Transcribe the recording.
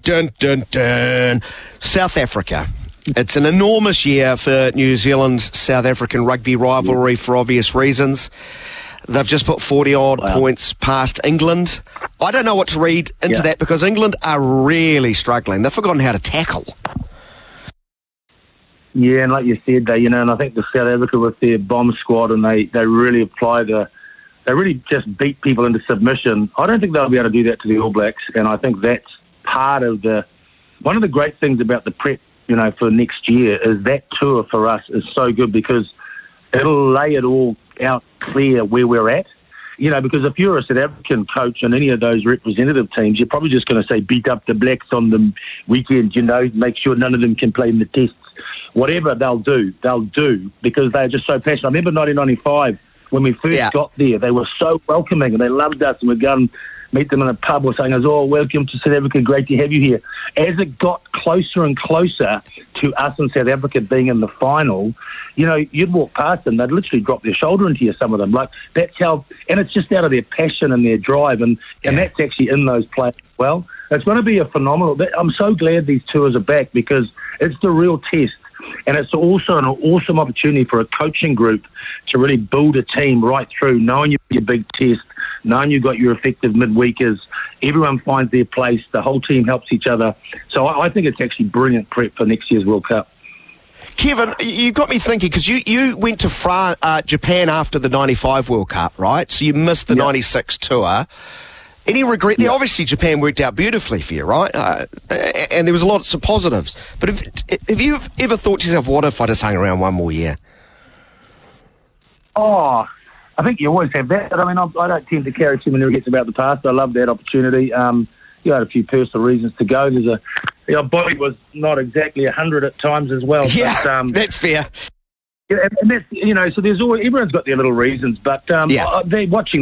Dun, dun, dun. South Africa. It's an enormous year for New Zealand's South African rugby rivalry for obvious reasons. They've just put 40-odd points past England. I don't know what to read into that because England are really struggling. They've forgotten how to tackle. Yeah, and like you said, and I think the South Africa with their bomb squad, and they really they really just beat people into submission. I don't think they'll be able to do that to the All Blacks, and I think that's part of one of the great things about the prep, for next year is that tour for us is so good because it'll lay it all out clear where we're at. Because if you're a South African coach on any of those representative teams, you're probably just going to say beat up the Blacks on the weekend, make sure none of them can play in the tests. Whatever they'll do because they're just so passionate. I remember 1995 when we first got there, they were so welcoming and they loved us, and we'd go and meet them in a pub or saying, "Oh, welcome to South Africa, great to have you here." As it got closer and closer to us in South Africa being in the final, you'd walk past them, they'd literally drop their shoulder into you, some of them. Like, that's how, and it's just out of their passion and their drive, and that's actually in those players as well. It's going to be a phenomenal, I'm so glad these tours are back because it's the real test. And it's also an awesome opportunity for a coaching group to really build a team right through, knowing you've got your big test, knowing you've got your effective midweekers. Everyone finds their place. The whole team helps each other. So I think it's actually brilliant prep for next year's World Cup. Kevin, you got me thinking, because you went to Japan after the 95 World Cup, right? So you missed the 96 tour. Any regret there? Obviously, Japan worked out beautifully for you, right? And there was lots of positives. But have you ever thought to yourself, what if I just hung around one more year? Oh, I think you always have that. I mean, I don't tend to carry too many regrets about the past. I love that opportunity. You had a few personal reasons to go. Our body was not exactly 100 at times as well. Yeah, but, that's fair. Yeah, and that's, so there's always, everyone's got their little reasons. But they're watching